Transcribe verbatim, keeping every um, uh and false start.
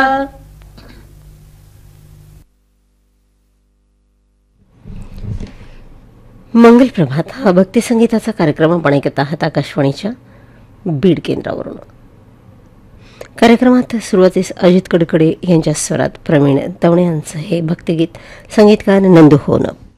मंगल प्रभात हा भक्ती संगीताचा कार्यक्रम आपण ऐकत आहात आकाशवाणीच्या बीड केंद्रावरून. कार्यक्रमात सुरुवातीस अजित कडकडे यांच्या स्वरात प्रवीण दवणे यांचं हे भक्तिगीत, संगीतकार नंदू होन.